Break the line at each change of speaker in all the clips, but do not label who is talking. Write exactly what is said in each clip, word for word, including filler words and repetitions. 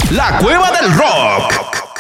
La Cueva del Rock.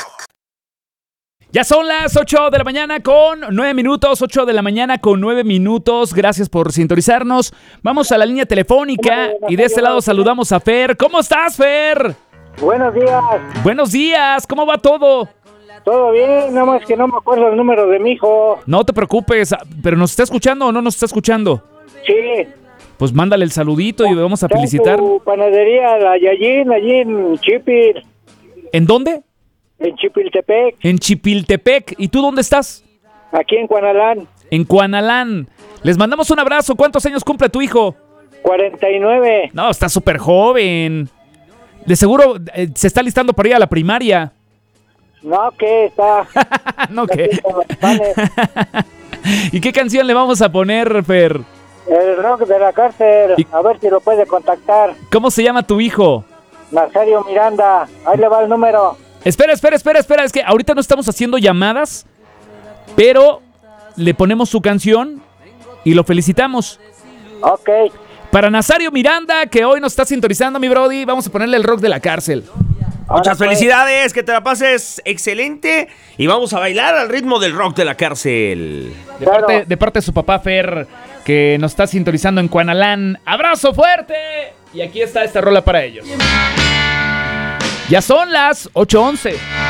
Ya son las ocho de la mañana con nueve minutos, ocho de la mañana con nueve minutos. Gracias por sintonizarnos. Vamos a la línea telefónica y de este lado saludamos a Fer. ¿Cómo estás, Fer?
Buenos días.
Buenos días, ¿cómo va todo?
Todo bien, nada más que no me acuerdo el número de mi hijo.
No te preocupes, pero ¿nos está escuchando o no nos está escuchando?
Sí.
Pues mándale el saludito y vamos a
Está en
felicitar.
tu panadería, la Yayín, allí en Chipil,
¿En dónde?
en Chipiltepec,
En Chipiltepec. ¿Y tú dónde estás?
aquí en Cuanalán,
En Cuanalán. Les mandamos un abrazo. ¿Cuántos años cumple tu hijo?
cuarenta y nueve.
No, está súper joven. De seguro eh, se está listando para ir a la primaria.
No, que está.
No,
aquí
¿qué?
con los panes.
¿Y qué canción le vamos a poner, Fer?
El rock de la cárcel,
Y-
a ver si lo puede contactar.
¿Cómo se llama tu hijo?
Nazario Miranda, ahí le va el número.
Espera, espera, espera, espera. Es que ahorita no estamos haciendo llamadas, pero le ponemos su canción y lo felicitamos.
Ok,
Para Nazario Miranda, que hoy nos está sintonizando, mi brody, vamos a ponerle el rock de la cárcel.
Muchas
pues.
felicidades, que te la pases excelente y vamos a bailar al ritmo del rock de la cárcel.
De,
Claro.
parte, de parte de su papá Fer, que nos está sintonizando en Cuanalán. ¡Abrazo fuerte! Y aquí está esta rola para ellos. Ya son las ocho once.